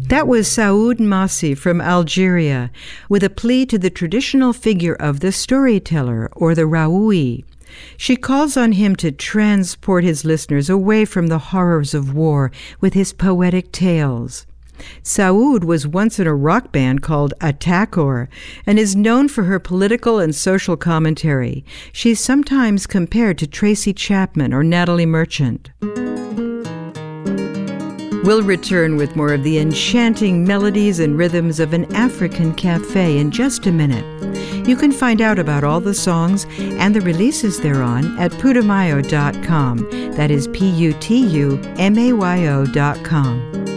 That was Saoud Massi from Algeria, with a plea to the traditional figure of the storyteller, or the Raoui. She calls on him to transport his listeners away from the horrors of war with his poetic tales. Saoud was once in a rock band called Atakor and is known for her political and social commentary. She's sometimes compared to Tracy Chapman or Natalie Merchant. We'll return with more of the enchanting melodies and rhythms of an African cafe in just a minute. You can find out about all the songs and the releases they're on at putumayo.com. That is PUTUMAYO.com.